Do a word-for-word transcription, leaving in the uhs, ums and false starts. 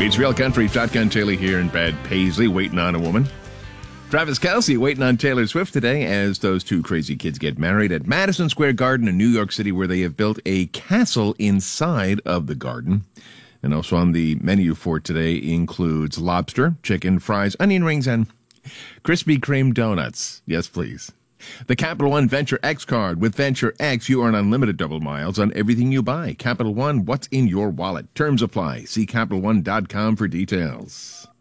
It's Real Country. Shotgun Taylor here in Bad Paisley, waiting on a woman. Travis Kelce waiting on Taylor Swift today as those two crazy kids get married at Madison Square Garden in New York City, where they have built a castle inside of the garden. And also on the menu for today includes lobster, chicken, fries, onion rings, and Krispy Kreme donuts. Yes, please. The Capital One Venture X card. With Venture X, you earn unlimited double miles on everything you buy. Capital One, what's in your wallet? Terms apply. See Capital One dot com for details.